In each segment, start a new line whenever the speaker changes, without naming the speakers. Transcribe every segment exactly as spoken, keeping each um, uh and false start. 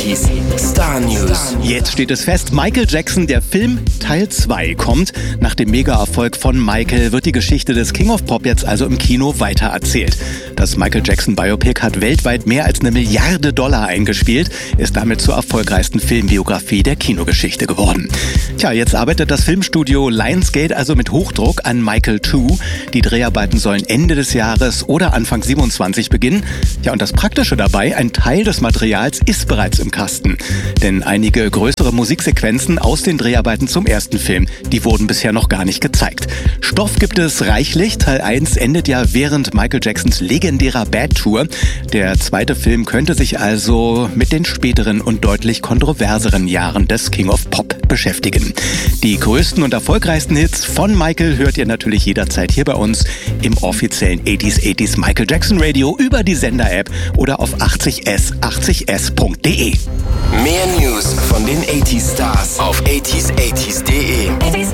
Star News.
Jetzt steht es fest, Michael Jackson, der Film Teil zwei kommt. Nach dem Mega-Erfolg von Michael wird die Geschichte des King of Pop jetzt also im Kino weitererzählt. Das Michael Jackson Biopic hat weltweit mehr als eine Milliarde Dollar eingespielt, ist damit zur erfolgreichsten Filmbiografie der Kinogeschichte geworden. Tja, jetzt arbeitet das Filmstudio Lionsgate also mit Hochdruck an Michael zwei. Die Dreharbeiten sollen Ende des Jahres oder Anfang siebenundzwanzig beginnen. Ja, und das Praktische dabei, ein Teil des Materials ist bereits im Kasten. Denn einige größere Musiksequenzen aus den Dreharbeiten zum ersten Film, die wurden bisher noch gar nicht gezeigt. Stoff gibt es reichlich. Teil eins endet ja während Michael Jacksons legendärer Bad Tour. Der zweite Film könnte sich also mit den späteren und deutlich kontroverseren Jahren des King of Pop beschäftigen. Die größten und erfolgreichsten Hits von Michael hört ihr natürlich jederzeit hier bei uns im offiziellen achtziger achtziger Michael Jackson Radio über die Sender-App oder auf achtzig s achtzig s punkt de.
Mehr News von den achtziger Stars auf achtzig achtzig punkt de.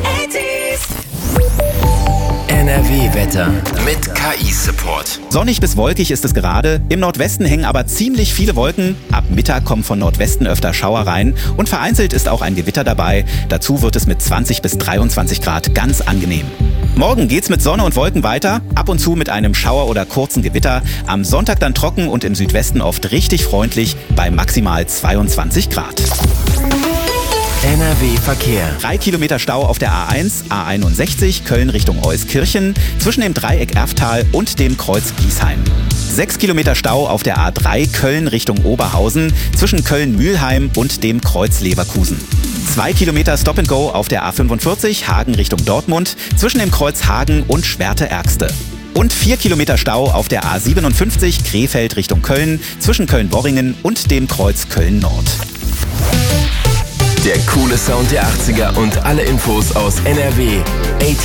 N R W-Wetter mit K I-Support.
Sonnig bis wolkig ist es gerade. Im Nordwesten hängen aber ziemlich viele Wolken. Ab Mittag kommen von Nordwesten öfter Schauer rein. Und vereinzelt ist auch ein Gewitter dabei. Dazu wird es mit zwanzig bis dreiundzwanzig Grad ganz angenehm. Morgen geht's mit Sonne und Wolken weiter. Ab und zu mit einem Schauer oder kurzen Gewitter. Am Sonntag dann trocken und im Südwesten oft richtig freundlich bei maximal zweiundzwanzig Grad.
N R W-Verkehr.
Drei Kilometer Stau auf der A eins, A einundsechzig, Köln Richtung Euskirchen, zwischen dem Dreieck Erftal und dem Kreuz Giesheim. Sechs Kilometer Stau auf der A drei, Köln Richtung Oberhausen, zwischen Köln-Mühlheim und dem Kreuz Leverkusen. Zwei Kilometer Stop and Go auf der A fünfundvierzig, Hagen Richtung Dortmund, zwischen dem Kreuz Hagen und Schwerte-Ergste. Und vier Kilometer Stau auf der A siebenundfünfzig, Krefeld Richtung Köln, zwischen Köln-Worringen und dem Kreuz Köln-Nord.
Der coole Sound der achtziger und alle Infos aus N R W.